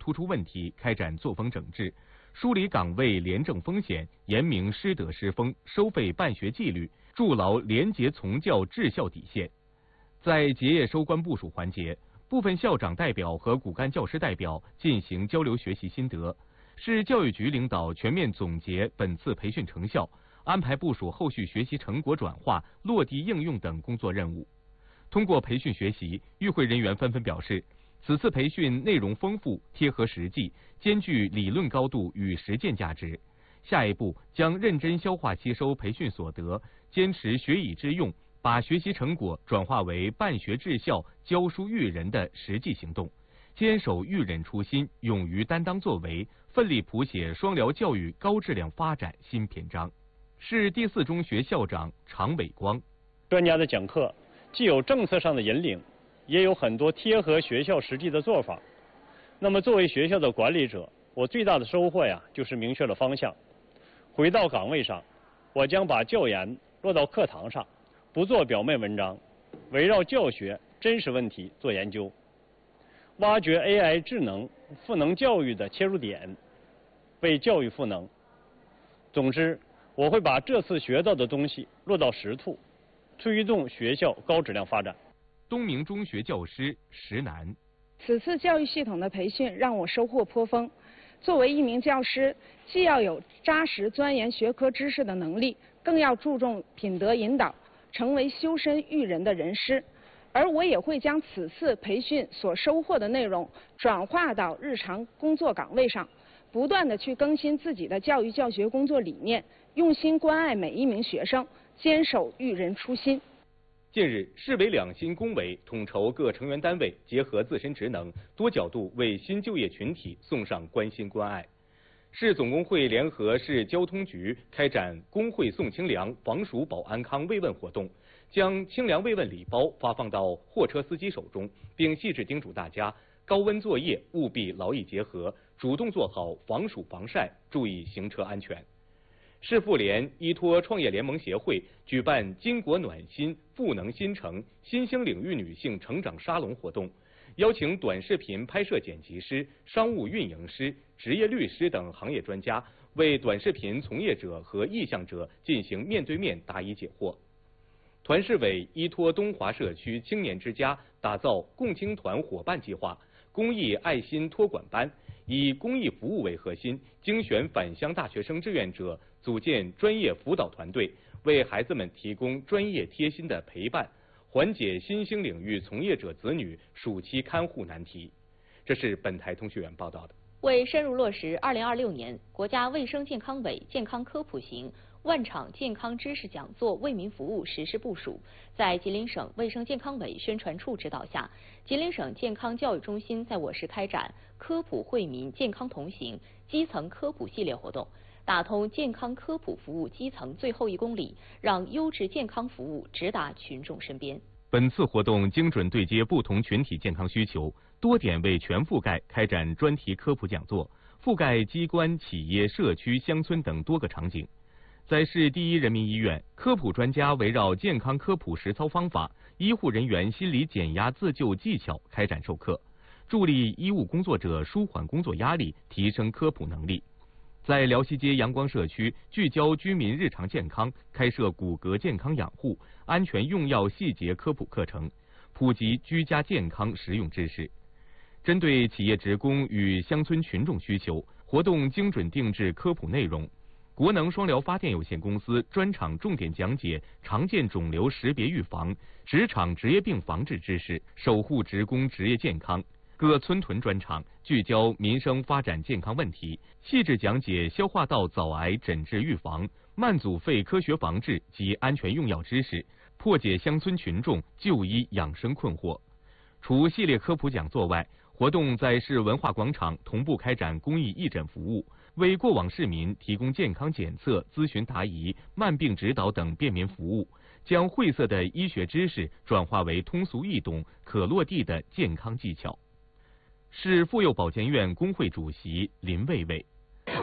突出问题，开展作风整治，梳理岗位廉政风险，严明师德师风、收费办学纪律，筑牢廉洁从教治校底线。在结业收官部署环节，部分校长代表和骨干教师代表进行交流学习心得，市教育局领导全面总结本次培训成效，安排部署后续学习成果转化、落地应用等工作任务。通过培训学习，与会人员纷纷表示，此次培训内容丰富、贴合实际，兼具理论高度与实践价值。下一步将认真消化吸收培训所得，坚持学以致用，把学习成果转化为办学治校、教书育人的实际行动，坚守育人初心，勇于担当作为，奋力谱写双辽教育高质量发展新篇章。市第4中学校长常伟光： 专家的讲课既有政策上的引领，也有很多贴合学校实际的做法。那么作为学校的管理者，我最大的收获就是明确了方向。回到岗位上，我将把教研落到课堂上，不做表面文章，围绕教学真实问题做研究，挖掘 AI 智能赋能教育的切入点，为教育赋能。总之，我会把这次学到的东西落到实处，推动学校高质量发展。 东明中学教师石楠： 此次教育系统的培训让我收获颇丰。作为一名教师，既要有扎实钻研学科知识的能力，更要注重品德引导，成为修身育人的人师。而我也会将此次培训所收获的内容转化到日常工作岗位上，不断地去更新自己的教育教学工作理念，用心关爱每一名学生，坚守育人初心。 近日，市委两新工委统筹各成员单位，结合自身职能，多角度为新就业群体送上关心关爱。市总工会联合市交通局开展工会送清凉、防暑保安康慰问活动，将清凉慰问礼包发放到货车司机手中，并细致叮嘱大家高温作业务必劳逸结合，主动做好防暑防晒，注意行车安全。市妇联依托创业联盟协会举办巾帼暖心、赋能新城、新兴领域女性成长沙龙活动，邀请短视频拍摄剪辑师、商务运营师、职业律师等行业专家，为短视频从业者和意向者进行面对面答疑解惑。团市委依托东华社区青年之家，打造共青团伙伴计划、公益爱心托管班，以公益服务为核心，精选返乡大学生志愿者，组建专业辅导团队，为孩子们提供专业贴心的陪伴，缓解新兴领域从业者子女暑期看护难题。这是本台通讯员报道的。 为深入落实2026年国家卫生健康委健康科普型万场健康知识讲座为民服务实施部署，在吉林省卫生健康委宣传处指导下，吉林省健康教育中心在我市开展科普惠民健康同行基层科普系列活动，打通健康科普服务基层最后1公里，让优质健康服务直达群众身边。 本次活动精准对接不同群体健康需求，多点位全覆盖开展专题科普讲座，覆盖机关、企业、社区、乡村等多个场景。在市第1人民医院，科普专家围绕健康科普实操方法、医护人员心理减压自救技巧开展授课，助力医务工作者舒缓工作压力，提升科普能力。在辽西街阳光社区，聚焦居民日常健康，开设骨骼健康养护、安全用药细节科普课程，普及居家健康实用知识。针对企业职工与乡村群众需求，活动精准定制科普内容。国能双辽发电有限公司专场重点讲解常见肿瘤识别预防、职场职业病防治知识，守护职工职业健康。各村屯专场聚焦民生发展健康问题，细致讲解消化道早癌诊治预防、慢阻肺科学防治及安全用药知识，破解乡村群众就医养生困惑。除系列科普讲座外，活动在市文化广场同步开展公益义诊服务，为过往市民提供健康检测、咨询答疑、慢病指导等便民服务，将晦涩的医学知识转化为通俗易懂、可落地的健康技巧。市妇幼保健院工会主席林卫卫：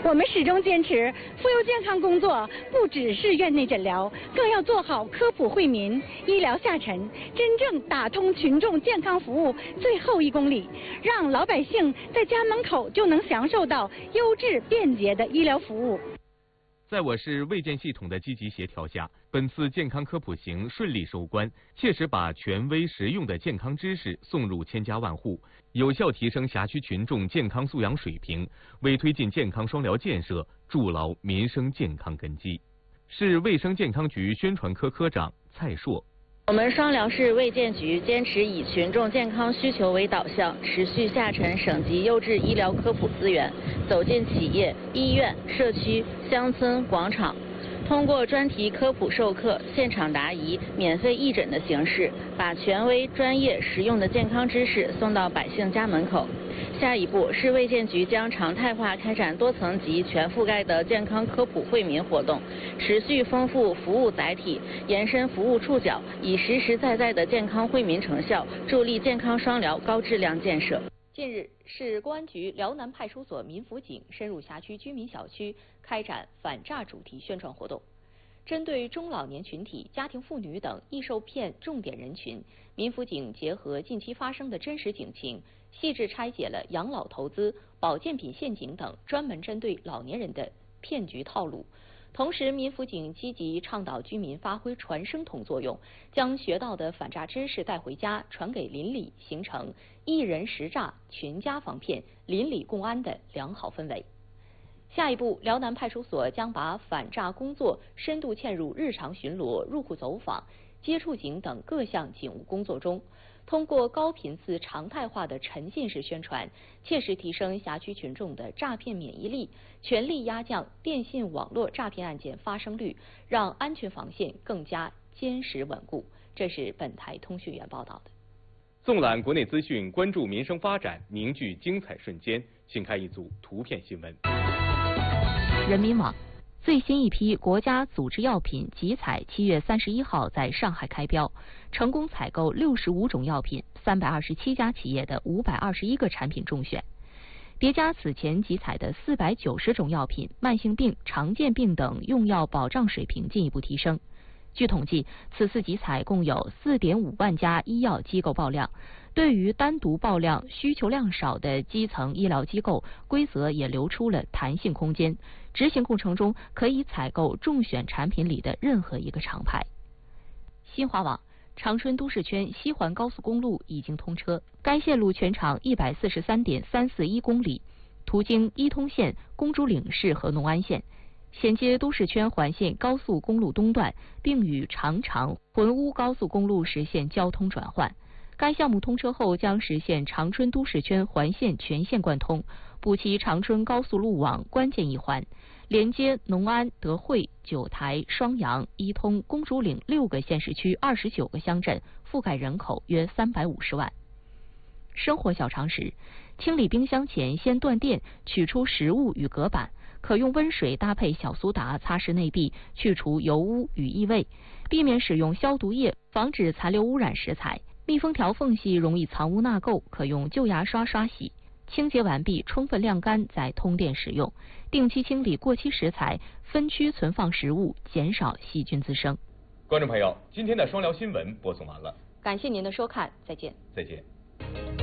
我们始终坚持，妇幼健康工作不只是院内诊疗，更要做好科普惠民、医疗下沉，真正打通群众健康服务最后1公里，让老百姓在家门口就能享受到优质便捷的医疗服务。 在我市卫健系统的积极协调下，本次健康科普行顺利收官，切实把权威实用的健康知识送入千家万户，有效提升辖区群众健康素养水平，为推进健康双疗建设筑牢民生健康根基。市卫生健康局宣传科科长蔡硕。 我们双辽市卫健局坚持以群众健康需求为导向，持续下沉省级优质医疗科普资源，走进企业、医院、社区、乡村、广场，通过专题科普授课、现场答疑、免费义诊的形式，把权威、专业、实用的健康知识送到百姓家门口。下一步，市卫健局将常态化开展多层级、全覆盖的健康科普惠民活动，持续丰富服务载体，延伸服务触角，以实实在在的健康惠民成效，助力健康双疗高质量建设。 近日，市公安局辽南派出所民辅警深入辖区居民小区，开展反诈主题宣传活动。针对中老年群体、家庭妇女等易受骗重点人群，民辅警结合近期发生的真实警情，细致拆解了养老投资、保健品陷阱等专门针对老年人的骗局套路。同时，民辅警积极倡导居民发挥传声筒作用，将学到的反诈知识带回家，传给邻里，形成一人识诈、群家防骗、邻里共安的良好氛围。下一步，辽南派出所将把反诈工作深度嵌入日常巡逻、入户走访、接触警等各项警务工作中，通过高频次常态化的沉浸式宣传，切实提升辖区群众的诈骗免疫力，全力压降电信网络诈骗案件发生率，让安全防线更加坚实稳固。这是本台通讯员报道的。 纵览国内资讯，关注民生发展，凝聚精彩瞬间，请看一组图片新闻。 人民网，最新一批国家组织药品集采7月31号在上海开标，成功采购65种药品，327家企业的521个产品中选。叠加此前集采的490种药品，慢性病、常见病等用药保障水平进一步提升。据统计，此次集采共有4.5万家医药机构报量。对于单独报量需求量少的基层医疗机构，规则也留出了弹性空间，执行过程中可以采购中选产品里的任何一个厂牌。新华网，长春都市圈西环高速公路已经通车，该线路全长143.341公里，途经伊通县、公主岭市和农安县，衔接都市圈环线高速公路东段，并与长长浑乌高速公路实现交通转换。该项目通车后将实现长春都市圈环线全线贯通，补齐长春高速路网关键一环，连接农安、德惠、九台、双阳、伊通、公主岭6个县市区29个乡镇，覆盖人口约350万。生活小常识：清理冰箱前先断电，取出食物与隔板，可用温水搭配小苏打擦拭内壁，去除油污与异味，避免使用消毒液，防止残留污染食材。密封条缝隙容易藏污纳垢，可用旧牙刷刷洗。清洁完毕，充分晾干再通电使用。定期清理过期食材，分区存放食物，减少细菌滋生。 观众朋友，今天的双聊新闻播送完了， 感谢您的收看，再见。 再见。